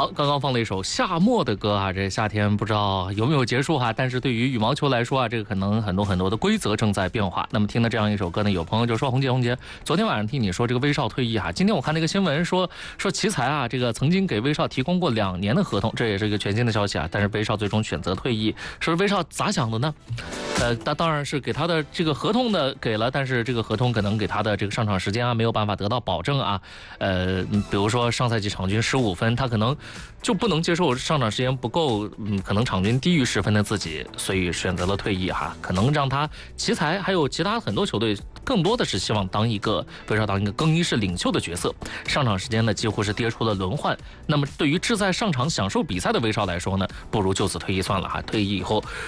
好，刚刚放了一首夏末的歌啊，这夏天不知道有没有结束哈，但是对于羽毛球来说啊，这个可能很多的规则正在变化。那么听了这样一首歌呢，有朋友就说：“红姐，昨天晚上听你说这个威少退役哈，今天我看那个新闻说奇才啊，这个曾经给威少提供过2年的合同，这也是一个全新的消息啊。但是威少最终选择退役，说威少咋想的呢？当然是给他的这个合同的给了，但是这个合同可能给他的这个上场时间啊没有办法得到保证啊。比如说上赛季场均15分，他可能就不能接受上场时间不够，可能场均低于10分的自己，所以选择了退役哈。可能让他奇才还有其他很多球队更多的是希望威少当一个更衣室领袖的角色，上场时间呢几乎是跌出了轮换。那么对于志在上场享受比赛的威少来说呢，不如就此退役算了哈。退役以后